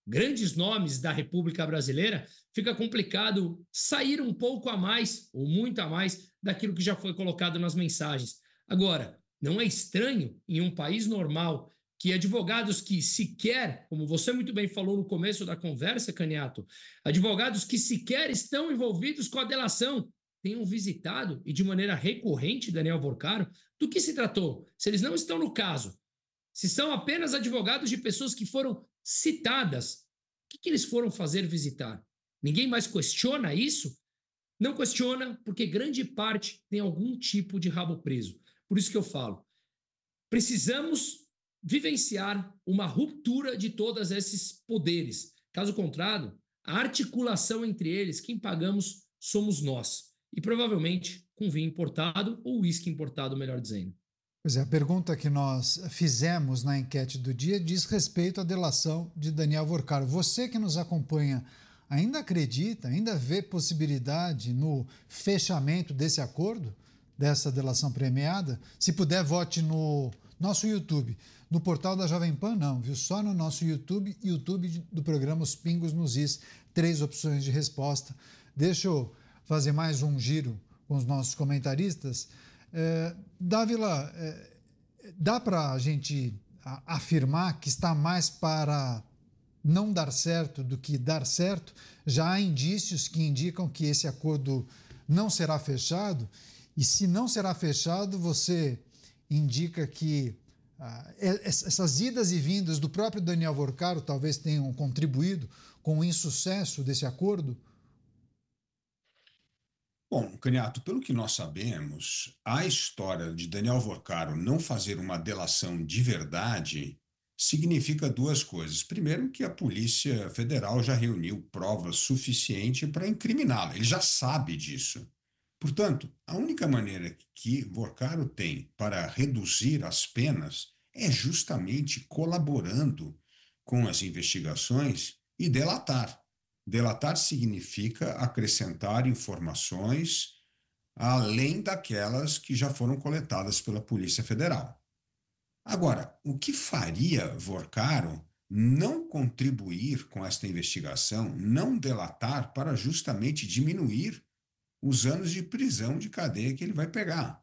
grandes nomes da República Brasileira, fica complicado sair um pouco a mais, ou muito a mais, daquilo que já foi colocado nas mensagens. Agora, não é estranho, em um país normal, que advogados que sequer, como você muito bem falou no começo da conversa, Caniato, advogados que sequer estão envolvidos com a delação tenham visitado, e de maneira recorrente, Daniel Vorcaro. Do que se tratou? Se eles não estão no caso, se são apenas advogados de pessoas que foram citadas, o que eles foram fazer visitar? Ninguém mais questiona isso? Não questiona, porque grande parte tem algum tipo de rabo preso. Por isso que eu falo, precisamos vivenciar uma ruptura de todos esses poderes. Caso contrário, a articulação entre eles, quem pagamos somos nós. E provavelmente com vinho importado ou uísque importado, melhor dizendo. Pois é, a pergunta que nós fizemos na enquete do dia diz respeito à delação de Daniel Vorcaro. Você que nos acompanha ainda acredita, ainda vê possibilidade no fechamento desse acordo, dessa delação premiada? Se puder, vote no nosso YouTube. No portal da Jovem Pan, não, viu? Só no nosso YouTube do programa Os Pingos nos Is. 3 opções de resposta. Deixa eu fazer mais um giro com os nossos comentaristas. Dávila, dá para a gente afirmar que está mais para não dar certo do que dar certo? Já há indícios que indicam que esse acordo não será fechado, e se não será fechado, você indica que essas idas e vindas do próprio Daniel Vorcaro talvez tenham contribuído com o insucesso desse acordo? Bom, Caniato, pelo que nós sabemos, a história de Daniel Vorcaro não fazer uma delação de verdade significa 2 coisas. Primeiro, que a Polícia Federal já reuniu provas suficientes para incriminá-lo. Ele já sabe disso. Portanto, a única maneira que Vorcaro tem para reduzir as penas é justamente colaborando com as investigações e delatar. Delatar significa acrescentar informações além daquelas que já foram coletadas pela Polícia Federal. Agora, o que faria Vorcaro não contribuir com esta investigação, não delatar, para justamente diminuir os anos de prisão, de cadeia que ele vai pegar?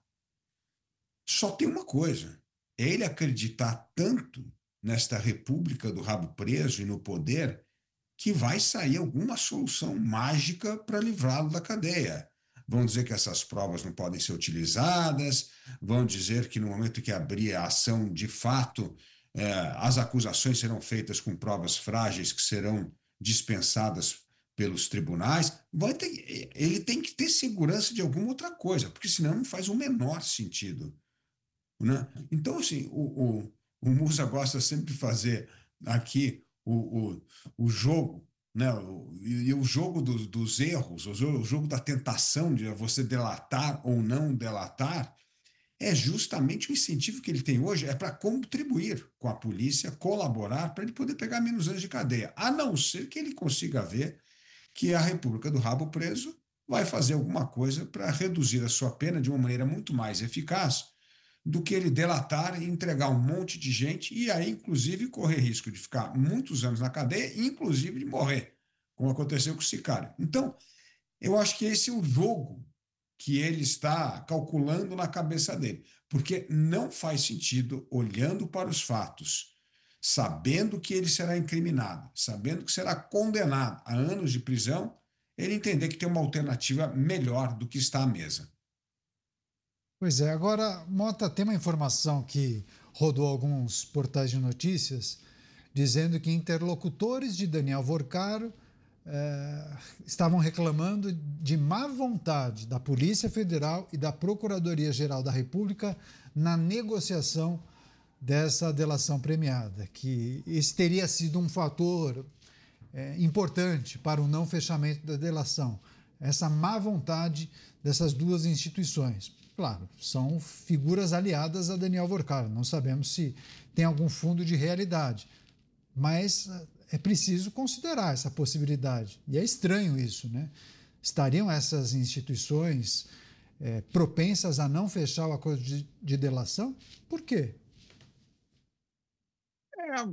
Só tem uma coisa: é ele acreditar tanto nesta república do rabo preso e no poder que vai sair alguma solução mágica para livrá-lo da cadeia. Vão dizer que essas provas não podem ser utilizadas, vão dizer que no momento que abrir a ação, de fato, as acusações serão feitas com provas frágeis que serão dispensadas pelos tribunais. Ele tem que ter segurança de alguma outra coisa, porque senão não faz o menor sentido, né? Então, assim, o Musa gosta sempre de fazer aqui o jogo, né? O jogo dos erros, o jogo da tentação de você delatar ou não delatar, é justamente o incentivo que ele tem hoje, é para contribuir com a polícia, colaborar para ele poder pegar menos anos de cadeia, a não ser que ele consiga ver que a República do Rabo Preso vai fazer alguma coisa para reduzir a sua pena de uma maneira muito mais eficaz do que ele delatar e entregar um monte de gente e aí, inclusive, correr risco de ficar muitos anos na cadeia e, inclusive, de morrer, como aconteceu com o Sicário. Então, eu acho que esse é o jogo que ele está calculando na cabeça dele, porque não faz sentido, olhando para os fatos, sabendo que ele será incriminado, sabendo que será condenado a anos de prisão, ele entender que tem uma alternativa melhor do que está à mesa. Pois é, agora, Mota, tem uma informação que rodou alguns portais de notícias dizendo que interlocutores de Daniel Vorcaro estavam reclamando de má vontade da Polícia Federal e da Procuradoria-Geral da República na negociação dessa delação premiada, que esse teria sido um fator importante para o não fechamento da delação, essa má vontade dessas 2 instituições. Claro, são figuras aliadas a Daniel Vorcaro, não sabemos se tem algum fundo de realidade, mas é preciso considerar essa possibilidade. E é estranho isso, né? Estariam essas instituições propensas a não fechar o acordo de delação? Por quê?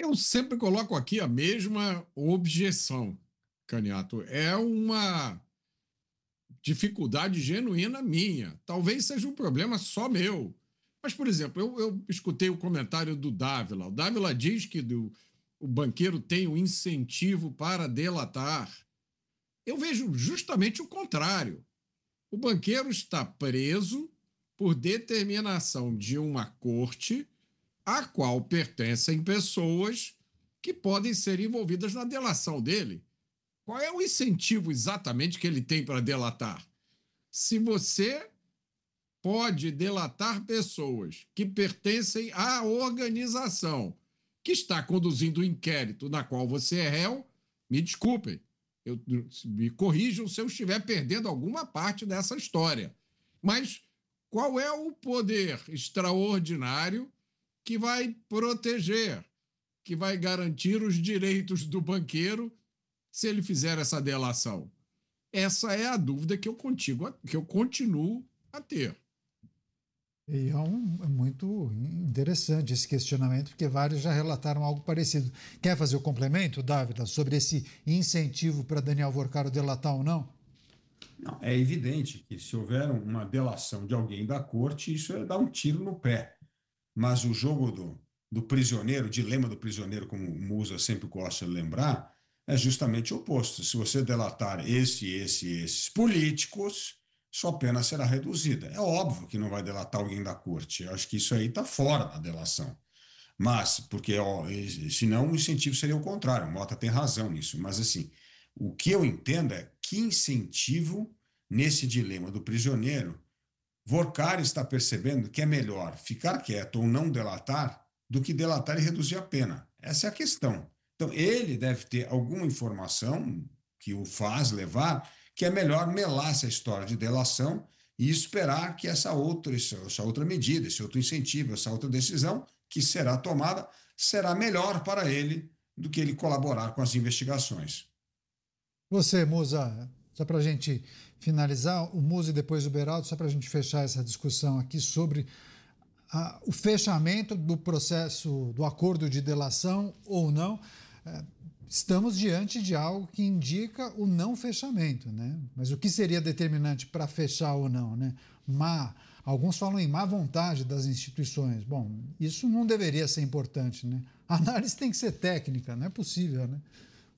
Eu sempre coloco aqui a mesma objeção, Caniato. É uma dificuldade genuína minha. Talvez seja um problema só meu. Mas, por exemplo, eu escutei o comentário do Dávila. O Dávila diz que o banqueiro tem um incentivo para delatar. Eu vejo justamente o contrário. O banqueiro está preso por determinação de uma corte a qual pertencem pessoas que podem ser envolvidas na delação dele. Qual é o incentivo exatamente que ele tem para delatar? Se você pode delatar pessoas que pertencem à organização que está conduzindo o inquérito na qual você é réu, me desculpem, me corrijam se eu estiver perdendo alguma parte dessa história. Mas qual é o poder extraordinário que vai proteger, que vai garantir os direitos do banqueiro se ele fizer essa delação? Essa é a dúvida que eu continuo a ter. E é muito interessante esse questionamento, porque vários já relataram algo parecido. Quer fazer o complemento, Dávila, sobre esse incentivo para Daniel Vorcaro delatar ou não? Não, é evidente que se houver uma delação de alguém da corte, isso é dar um tiro no pé. Mas o jogo do prisioneiro, o dilema do prisioneiro, como o Musa sempre gosta de lembrar, é justamente o oposto. Se você delatar esses políticos, sua pena será reduzida. É óbvio que não vai delatar alguém da corte. Eu acho que isso aí está fora da delação. Mas, porque senão o incentivo seria o contrário. O Mota tem razão nisso. Mas, assim, o que eu entendo é que incentivo nesse dilema do prisioneiro, Vorcaro está percebendo que é melhor ficar quieto ou não delatar do que delatar e reduzir a pena. Essa é a questão. Então, ele deve ter alguma informação que o faz levar que é melhor melar essa história de delação e esperar que essa outra medida, esse outro incentivo, essa outra decisão que será tomada, será melhor para ele do que ele colaborar com as investigações. Você, Musa, só para a gente finalizar, o Musa e depois o Beraldo, só para a gente fechar essa discussão aqui sobre o fechamento do processo, do acordo de delação ou não. Estamos diante de algo que indica o não fechamento, né? Mas o que seria determinante para fechar ou não, né? Alguns falam em má vontade das instituições. Bom, isso não deveria ser importante, né? A análise tem que ser técnica, não é possível, né?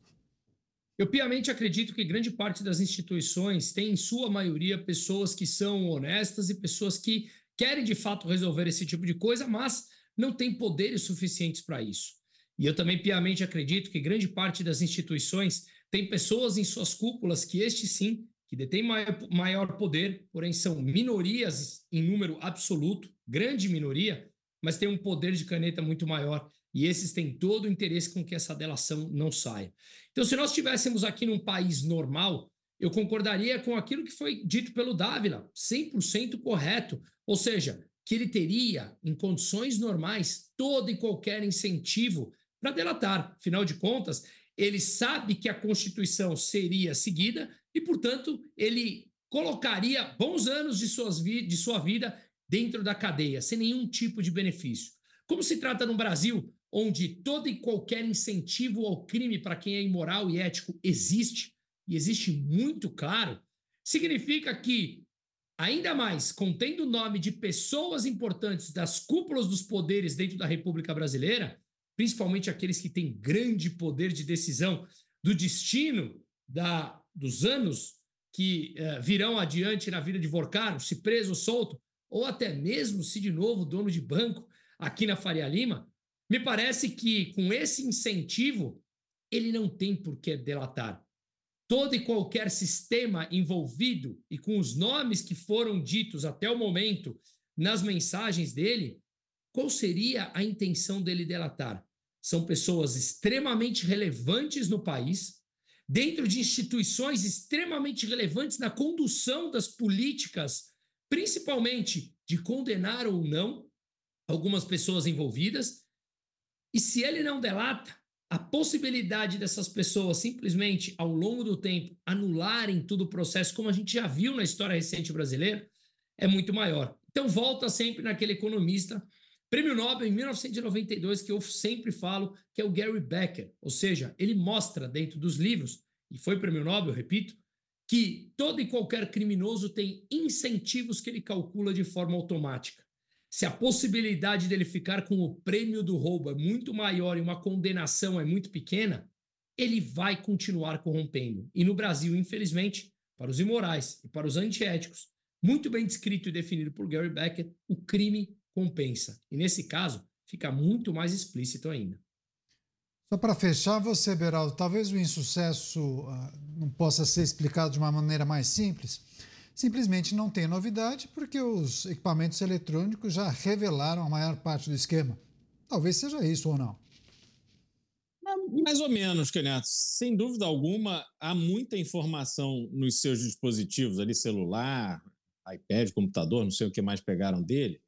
Eu piamente acredito que grande parte das instituições tem, em sua maioria, pessoas que são honestas e pessoas que querem, de fato, resolver esse tipo de coisa, mas não têm poderes suficientes para isso. E eu também piamente acredito que grande parte das instituições tem pessoas em suas cúpulas que sim, que detêm maior poder, porém são minorias em número absoluto, grande minoria, mas tem um poder de caneta muito maior. E esses têm todo o interesse com que essa delação não saia. Então, se nós estivéssemos aqui num país normal, eu concordaria com aquilo que foi dito pelo Dávila, 100% correto. Ou seja, que ele teria, em condições normais, todo e qualquer incentivo para delatar. Afinal de contas, ele sabe que a Constituição seria seguida e, portanto, ele colocaria bons anos de sua vida dentro da cadeia, sem nenhum tipo de benefício. Como se trata no Brasil, onde todo e qualquer incentivo ao crime para quem é imoral e ético existe, e existe muito claro, significa que, ainda mais contendo o nome de pessoas importantes das cúpulas dos poderes dentro da República Brasileira, principalmente aqueles que têm grande poder de decisão do destino dos anos que virão adiante na vida de Vorcaro, se preso ou solto, ou até mesmo se de novo dono de banco aqui na Faria Lima, me parece que com esse incentivo ele não tem por que delatar. Todo e qualquer sistema envolvido e com os nomes que foram ditos até o momento nas mensagens dele, qual seria a intenção dele delatar? São pessoas extremamente relevantes no país, dentro de instituições extremamente relevantes na condução das políticas, principalmente de condenar ou não algumas pessoas envolvidas. E se ele não delata, a possibilidade dessas pessoas simplesmente, ao longo do tempo, anularem todo o processo, como a gente já viu na história recente brasileira, é muito maior. Então, volta sempre naquele economista Prêmio Nobel em 1992, que eu sempre falo, que é o Gary Becker. Ou seja, ele mostra dentro dos livros, e foi prêmio Nobel, repito, que todo e qualquer criminoso tem incentivos que ele calcula de forma automática. Se a possibilidade dele ficar com o prêmio do roubo é muito maior e uma condenação é muito pequena, ele vai continuar corrompendo. E no Brasil, infelizmente, para os imorais e para os antiéticos, muito bem descrito e definido por Gary Becker, o crime compensa. E nesse caso, fica muito mais explícito ainda. Só para fechar, você, Beraldo, talvez o insucesso não possa ser explicado de uma maneira mais simples. Simplesmente não tem novidade porque os equipamentos eletrônicos já revelaram a maior parte do esquema. Talvez seja isso ou não. Mais ou menos, Caniato. Sem dúvida alguma, há muita informação nos seus dispositivos, ali celular, iPad, computador, não sei o que mais pegaram dele,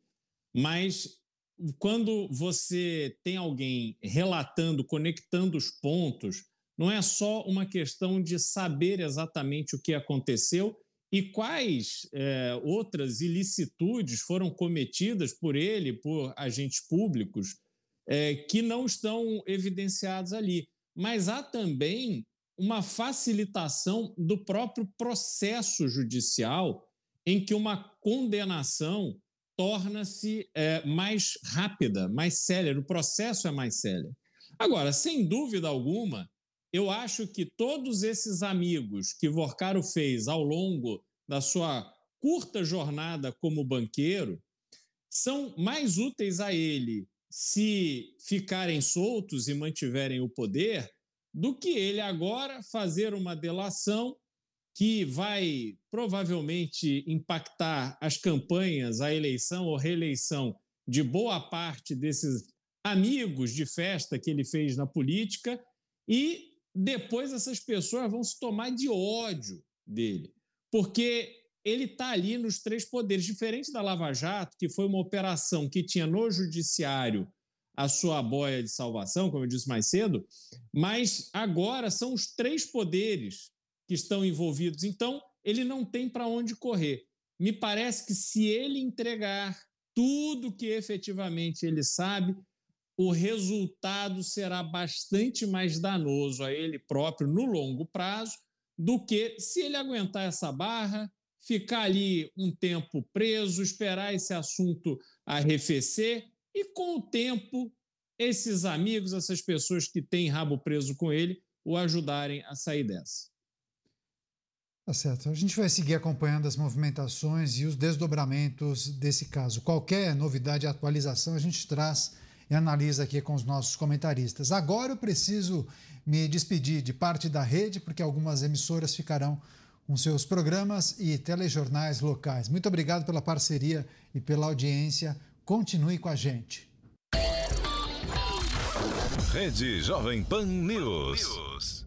mas quando você tem alguém relatando, conectando os pontos, não é só uma questão de saber exatamente o que aconteceu e quais outras ilicitudes foram cometidas por ele, por agentes públicos, que não estão evidenciados ali. Mas há também uma facilitação do próprio processo judicial em que uma condenação torna-se mais rápida, mais célere, o processo é mais célere. Agora, sem dúvida alguma, eu acho que todos esses amigos que Vorcaro fez ao longo da sua curta jornada como banqueiro são mais úteis a ele se ficarem soltos e mantiverem o poder, do que ele agora fazer uma delação que vai provavelmente impactar as campanhas, a eleição ou reeleição de boa parte desses amigos de festa que ele fez na política, e depois essas pessoas vão se tomar de ódio dele, porque ele está ali nos três poderes, diferente da Lava Jato, que foi uma operação que tinha no judiciário a sua boia de salvação, como eu disse mais cedo, mas agora são os três poderes que estão envolvidos. Então, ele não tem para onde correr. Me parece que se ele entregar tudo que efetivamente ele sabe, o resultado será bastante mais danoso a ele próprio no longo prazo do que se ele aguentar essa barra, ficar ali um tempo preso, esperar esse assunto arrefecer e, com o tempo, esses amigos, essas pessoas que têm rabo preso com ele, o ajudarem a sair dessa. Tá certo. A gente vai seguir acompanhando as movimentações e os desdobramentos desse caso. Qualquer novidade e atualização a gente traz e analisa aqui com os nossos comentaristas. Agora eu preciso me despedir de parte da rede, porque algumas emissoras ficarão com seus programas e telejornais locais. Muito obrigado pela parceria e pela audiência. Continue com a gente. Rede Jovem Pan News.